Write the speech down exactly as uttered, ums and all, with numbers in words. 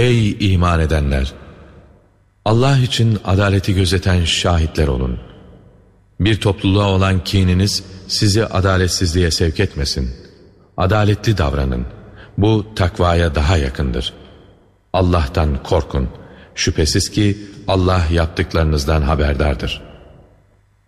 Ey iman edenler! Allah için adaleti gözeten şahitler olun. Bir topluluğa olan kininiz sizi adaletsizliğe sevk etmesin. Adaletli davranın. Bu takvaya daha yakındır. Allah'tan korkun. Şüphesiz ki Allah yaptıklarınızdan haberdardır.